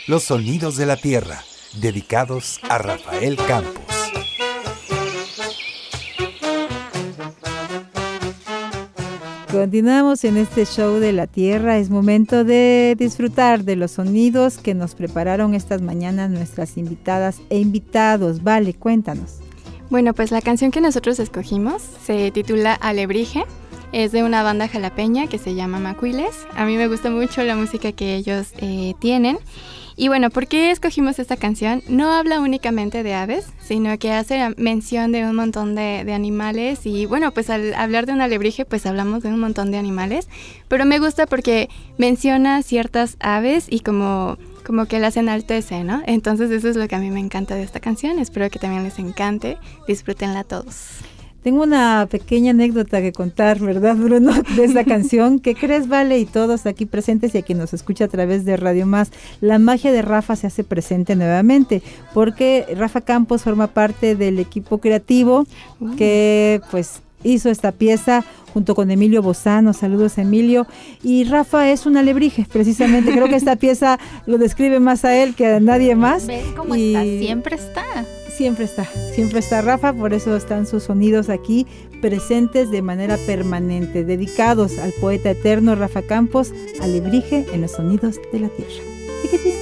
Los sonidos de la tierra, dedicados a Rafael Campos. Continuamos en este show de la tierra. Es momento de disfrutar de los sonidos que nos prepararon estas mañanas nuestras invitadas e invitados. Vale, cuéntanos. Bueno, pues la canción que nosotros escogimos se titula Alebrije. Es de una banda jalapeña que se llama Macuiles. A mí me gusta mucho la música que ellos tienen. Y bueno, ¿por qué escogimos esta canción? No habla únicamente de aves, sino que hace mención de un montón de animales. Y bueno, pues al hablar de un alebrije, pues hablamos de un montón de animales. Pero me gusta porque menciona ciertas aves y como que las enaltece, ¿no? Entonces eso es lo que a mí me encanta de esta canción. Espero que también les encante. Disfrútenla todos. Tengo una pequeña anécdota que contar, ¿verdad, Bruno? De esta canción. ¿Qué crees, Vale? Y todos aquí presentes y a quien nos escucha a través de Radio Más, la magia de Rafa se hace presente nuevamente, porque Rafa Campos forma parte del equipo creativo que pues hizo esta pieza junto con Emilio Bozano. Saludos, Emilio. Y Rafa es un alebrije, precisamente. Creo que esta pieza lo describe más a él que a nadie más. ¿Ves cómo está? Siempre está. Siempre está Rafa, por eso están sus sonidos aquí presentes de manera permanente, dedicados al poeta eterno Rafa Campos, alebrije en los sonidos de la tierra.